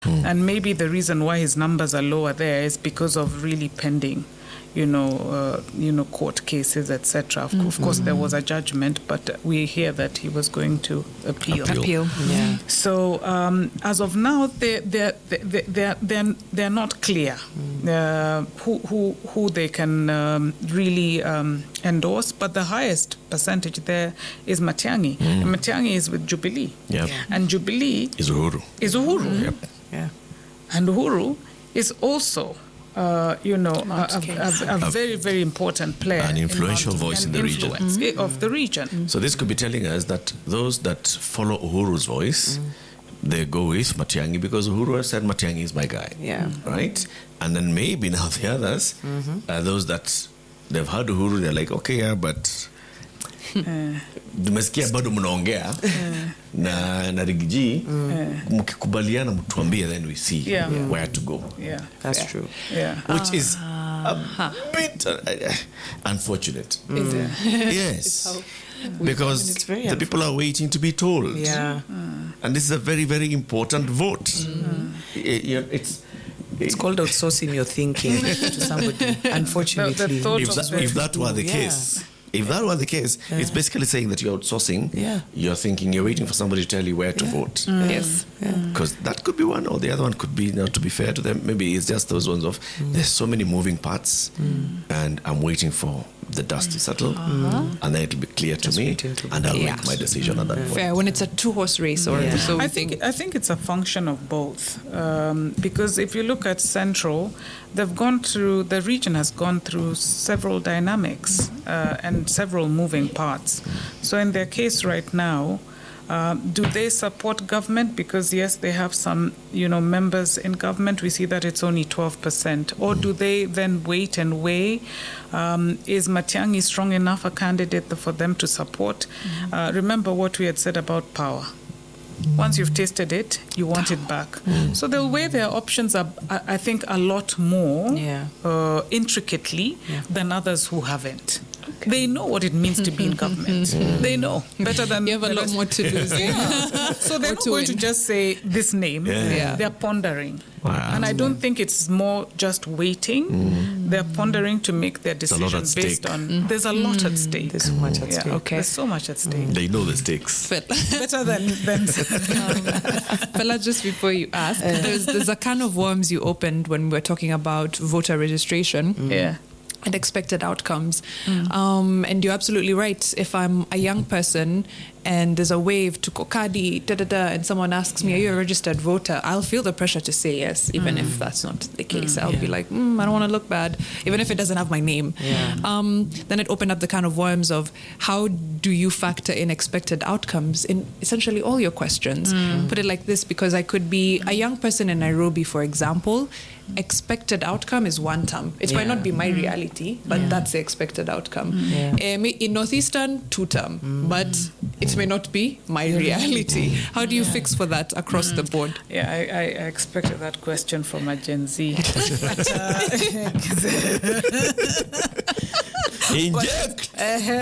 And maybe the reason why his numbers are lower there is because of really pending, court cases, etc. Of course, there was a judgment, but we hear that he was going to appeal. Yeah. So as of now, they're not clear who they can really endorse. But the highest percentage there is Matiang'i. And Matiang'i is with Jubilee, and Jubilee is Uhuru. Yep. Yeah. And Uhuru is also, a very, very important player. An influential voice in the region. Of the region. So this could be telling us that those that follow Uhuru's voice, they go with Matiang'i because Uhuru has said Matiang'i is my guy. Yeah. Right? And then maybe now the others, those that they've heard Uhuru, they're like, okay, yeah, but tumesikia bado mnaongea na Rigiji, mkikubaliana mtuambie, then we see where to go. Yeah, that's true. Yeah, which is a bit unfortunate. Is it? Yes, because the people are waiting to be told. Yeah, and this is a very, very important vote. It's called outsourcing your thinking to somebody. Unfortunately, if that were the case. If that were the case, it's basically saying that you're outsourcing. You're thinking, you're waiting for somebody to tell you where to vote. Yes. Because that could be one, or the other one could be, to be fair to them, maybe it's just those ones of, there's so many moving parts, and I'm waiting for the dust to settle, and then it'll be clear to me, and I'll make my decision at that point. Fair, when it's a two-horse race. I think it's a function of both, because if you look at Central, the region has gone through several dynamics and several moving parts. So in their case right now, do they support government? Because yes, they have some, members in government. We see that it's only 12%. Or do they then wait and weigh? Is Matiang'i strong enough a candidate for them to support? Remember what we had said about power. Once you've tasted it, you want it back. So they'll weigh their options, I think, a lot more intricately than others who haven't. Okay. They know what it means to be in government. They know better than you have a lot more to lose. So they're not going to just say this name. They're pondering. Wow. And I don't think it's more just waiting. They're pondering to make their decision based on. There's a lot at stake. There's so much at stake. Okay. There's so much at stake. They know the stakes. Better than Fela, just before you ask, there's a can of worms you opened when we were talking about voter registration. And expected outcomes. And you're absolutely right. If I'm a young person and there's a wave to Kokadi, and someone asks me, are you a registered voter? I'll feel the pressure to say yes, even if that's not the case. I'll be like, I don't want to look bad, even if it doesn't have my name. Then it opened up the can of worms of how do you factor in expected outcomes in essentially all your questions. Put it like this, because I could be a young person in Nairobi, for example. Expected outcome is one term. It might not be my reality, but that's the expected outcome. In Northeastern, 2 term, but it may not be my reality. How do you fix for that across the board? I expected that question from a Gen Z. Inject.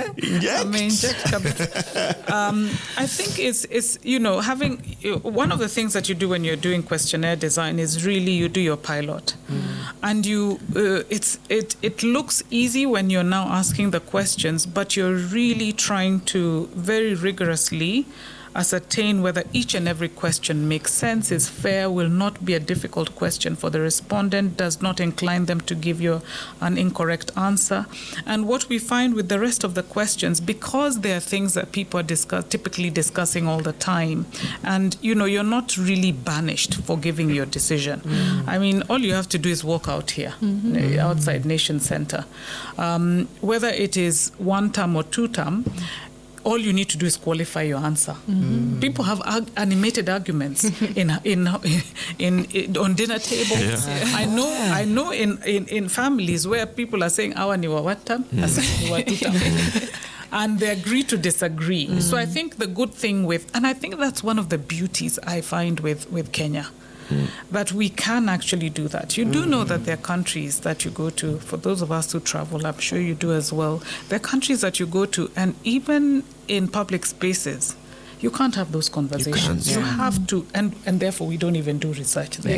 I think it's having one of the things that you do when you're doing questionnaire design is really you do your pilot, and it looks easy when you're now asking the questions, but you're really trying to very rigorously ascertain whether each and every question makes sense, is fair, will not be a difficult question for the respondent, does not incline them to give you an incorrect answer. And what we find with the rest of the questions, because there are things that people are typically discussing all the time, and you're not really banished for giving your decision. I mean, all you have to do is walk out here, outside Nation Center. Whether it is 1 term or 2 term, all you need to do is qualify your answer. People have animated arguments on dinner tables. I know in families where people are saying awa ni wa what term, ni wa 2 term. And they agree to disagree. So I think the good thing and I think that's one of the beauties I find with Kenya. That we can actually do that. You do know that there are countries that you go to, for those of us who travel, I'm sure you do as well, there are countries that you go to, and even in public spaces, you can't have those conversations. can't. You have to, and therefore we don't even do research there.